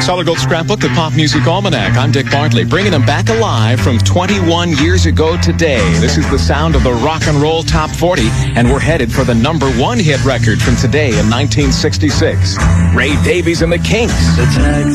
Solid Gold Scrapbook, the Pop Music Almanac. I'm Dick Bartley, bringing them back alive from 21 years ago today. This is the sound of the Rock and Roll Top 40, and we're headed for the #1 hit record from today in 1966. Ray Davies and the Kinks. The taxi